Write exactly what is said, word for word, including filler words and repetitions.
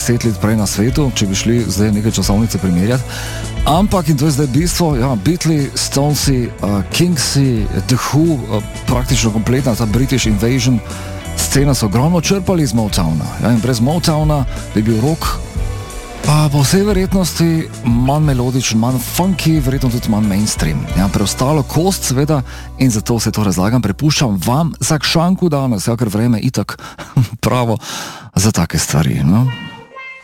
deset let prej na svetu, če bi šli zdaj neke časovnice primerjati. Ampak, in to je zdaj bistvo, ja, Beatles, Stonesi, uh, Kingsi, The Who, uh, praktično kompletna ta British Invasion scena so ogromno črpali iz Motowna. Ja, in brez Motowna bi bil rock pa po vsej verjetnosti manj melodičen, manj funky, verjetno tudi manj mainstream. Ja, preostalo kost, seveda, in zato se to razlagam, prepuščam vam za kšanku danes, ja, ker vreme itak pravo za take stvari, no.